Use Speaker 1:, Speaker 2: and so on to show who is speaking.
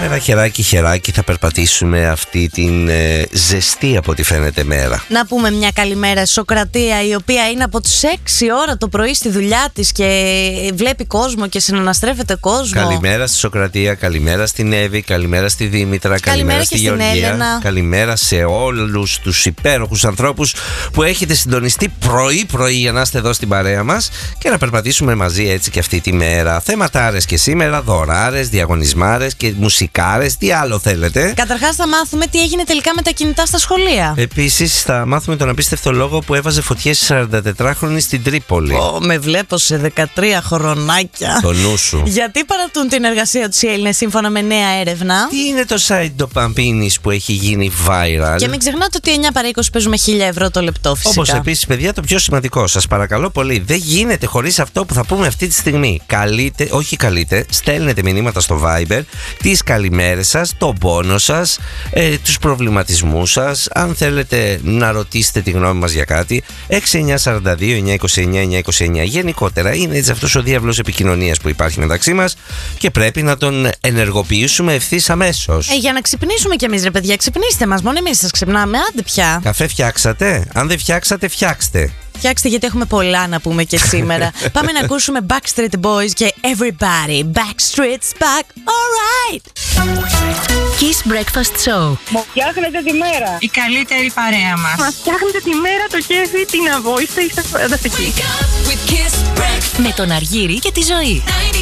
Speaker 1: Σήμερα χεράκι θα περπατήσουμε αυτή την ζεστή από ό,τι φαίνεται μέρα.
Speaker 2: Να πούμε μια καλημέρα στη Σοκρατία, η οποία είναι από τις 6 ώρα το πρωί στη δουλειά της και βλέπει κόσμο και συναναστρέφεται κόσμο.
Speaker 1: Καλημέρα στη Σοκρατία, καλημέρα στην Εύη, καλημέρα στη Δήμητρα, καλημέρα στη Γεωργία. Καλημέρα σε όλους τους υπέροχους ανθρώπους που έχετε συντονιστεί πρωί-πρωί για να είστε εδώ στην παρέα μας και να περπατήσουμε μαζί έτσι και αυτή τη μέρα. Θεματάρες και σήμερα, δωράρες, διαγωνισμάρες και μουσικάρες, τι άλλο θέλετε.
Speaker 2: Καταρχάς θα μάθουμε τι έγινε τελικά με τα κινητά στα σχολεία.
Speaker 1: Επίσης θα μάθουμε τον απίστευτο λόγο που έβαζε φωτιές στη 44χρονη στην Τρίπολη.
Speaker 2: Με βλέπω σε 13 χρονάκια.
Speaker 1: Το νου σου.
Speaker 2: Γιατί παρατούν την εργασία τους οι Έλληνες σύμφωνα με νέα έρευνα?
Speaker 1: Τι είναι το site ντοπαμπίνης που έχει γίνει viral?
Speaker 2: Και μην ξεχνάτε ότι 9 παρά 20 παίζουμε 1.000 ευρώ το λεπτό φυσικά.
Speaker 1: Όπως επίσης, παιδιά, το πιο σημαντικό, σας παρακαλώ πολύ, δεν γίνεται χωρίς αυτό που θα πούμε αυτή τη στιγμή. Στέλνετε μηνύματα στο Viber τις καλημέρες σας, τον πόνο σας, τους προβληματισμούς σας. Αν θέλετε να ρωτήσετε τη γνώμη μας για κάτι, 6942-929-929. Γενικότερα είναι έτσι αυτός ο διάβλος επικοινωνίας που υπάρχει μεταξύ μας και πρέπει να τον ενεργοποιήσουμε ευθύς αμέσως.
Speaker 2: Για να ξυπνήσουμε κι εμείς, ρε παιδιά, ξυπνήστε μας. Μόνο εμείς σας ξυπνάμε, άντε πια.
Speaker 1: Καφέ φτιάξατε? Αν δεν φτιάξατε, φτιάξτε.
Speaker 2: Φτιάξτε, γιατί έχουμε πολλά να πούμε και σήμερα. Πάμε να ακούσουμε Backstreet Boys και Everybody. Backstreet's back, alright.
Speaker 3: Kiss Breakfast Show.
Speaker 4: Μου φτιάχνετε τη μέρα.
Speaker 5: Η καλύτερη παρέα μας.
Speaker 4: Μας φτιάχνετε τη μέρα, το κέφι, την αβόηστα, είστε φανταστικοί.
Speaker 3: Με τον Αργύρη και τη Ζωή.